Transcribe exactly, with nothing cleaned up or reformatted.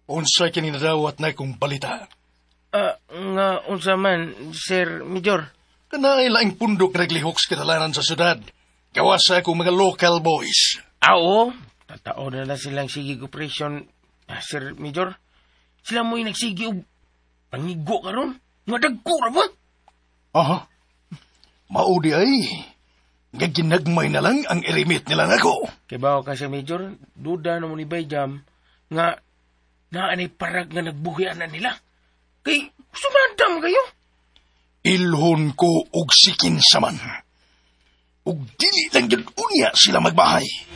Unsay kini nadawat na kong balita. Ah, nga unsa man, Sir Major? Kanay laing pundok naglihok sa katalanan sa syudad. Gawas sa akong mga local boys. Ah, oo. Tatao na na silang sigig operation, ah, Sir Major. Sila mo'y nagsigi og pangigo karon. Nga dagko ra ba? Aha. Maudi ay. Nga ginagmay na lang ang irimit nila nako. Kay bawa ka, Sir Major, duda na mo ni Bayjam nga naanay parag nga nagbuhian na nila. Kay sumadam kayo. Ilhon ko og sikin saman. Og dili lang yun unya sila magbahay.